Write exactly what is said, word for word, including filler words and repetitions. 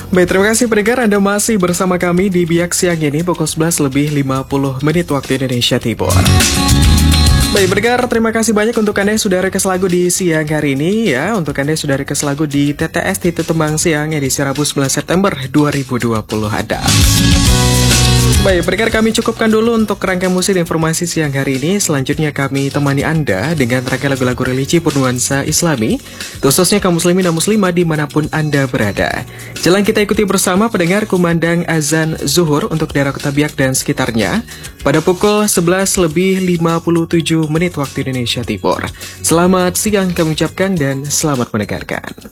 Baik, terima kasih pendengar, Anda masih bersama kami di Biak Siang ini pukul sebelas lebih lima puluh menit waktu Indonesia Timur. Baik, pendengar, terima kasih banyak untuk Anda yang sudah request lagu di siang hari ini ya. Untuk Anda yang sudah request lagu di T T S Titik Tembang Siang edisi Rabu sembilan September dua ribu dua puluh ada. Baik, pendengar, kami cukupkan dulu untuk rangkaian musik dan informasi siang hari ini. Selanjutnya kami temani Anda dengan rangkaian lagu-lagu religi bernuansa Islami, khususnya kaum muslimin dan muslimah dimanapun Anda berada. Jalan kita ikuti bersama pendengar kumandang azan zuhur untuk daerah Kota Biak dan sekitarnya pada pukul sebelas lebih lima puluh tujuh menit waktu Indonesia Timur. Selamat siang kami ucapkan dan selamat mendengarkan.